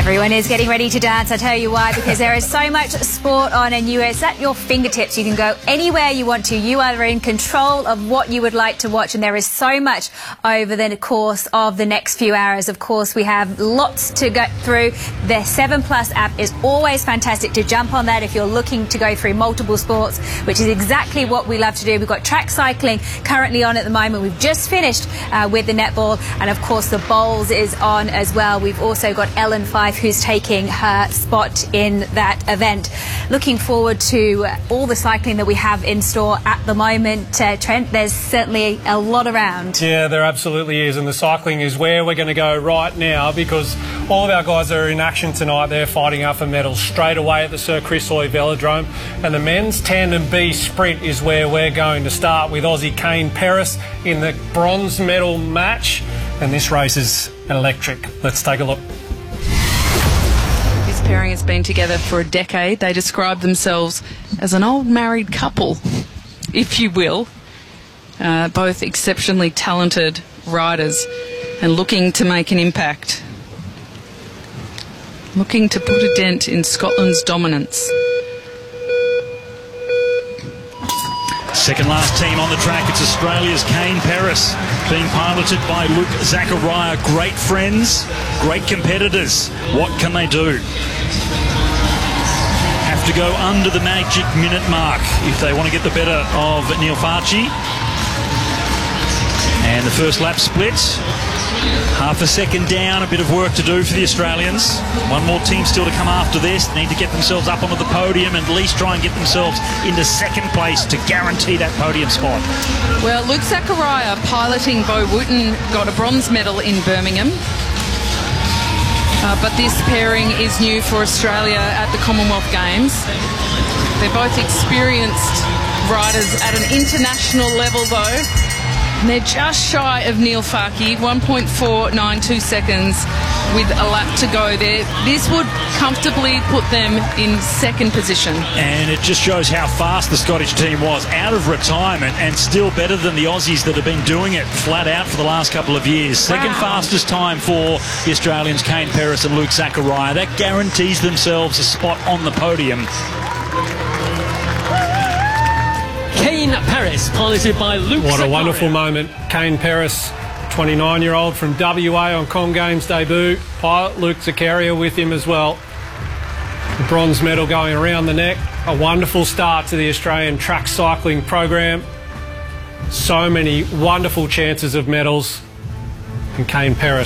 Everyone is getting ready to dance. I tell you why, because there is so much sport on and it's at your fingertips. You can go anywhere you want to. You are in control of what you would like to watch, and there is so much over the course of the next few hours. Of course, we have lots to go through. The 7plus app is always fantastic to jump on that if you're looking to go through multiple sports, which is exactly what we love to do. We've got track cycling currently on at the moment. We've just finished with the netball, and of course the bowls is on as well. We've also got Ellen Fife, who's taking her spot in that event. Looking forward to all the cycling that we have in store at the moment. Trent, there's certainly a lot around. Yeah, there absolutely is, and the cycling is where we're going to go right now, because all of our guys are in action tonight. They're fighting up for medals straight away at the Sir Chris Hoy Velodrome, and the men's tandem B sprint is where we're going to start with Aussie Kane Perris in the bronze medal match, and this race is electric. Let's take a look. This pairing has been together for a decade. They describe themselves as an old married couple, if you will. Both exceptionally talented riders and looking to make an impact. Looking to put a dent in Scotland's dominance. Second last team on the track, it's Australia's Kane Perris, being piloted by Luke Zachariah. Great friends, great competitors. What can they do? Have to go under the magic minute mark if they want to get the better of Neil Farchi. And the first lap split, half a second down, a bit of work to do for the Australians. One more team still to come after this. They need to get themselves up onto the podium and at least try and get themselves into second place to guarantee that podium spot. Well, Luke Zachariah piloting Bo Wooten got a bronze medal in Birmingham. But this pairing is new for Australia at the Commonwealth Games. They're both experienced riders at an international level though. And they're just shy of Neil Farchi, 1.492 seconds with a lap to go there. This would comfortably put them in second position. And it just shows how fast the Scottish team was out of retirement, and still better than the Aussies that have been doing it flat out for the last couple of years. Second fastest time for the Australians, Kane Perris and Luke Zachariah. That guarantees themselves a spot on the podium. Kane Perris, piloted by Luke Zachariah. What a wonderful moment. Kane Perris, 29-year-old from WA on Com Games debut. Pilot Luke Zachariah with him as well. The bronze medal going around the neck. A wonderful start to the Australian track cycling program. So many wonderful chances of medals. And Kane Perris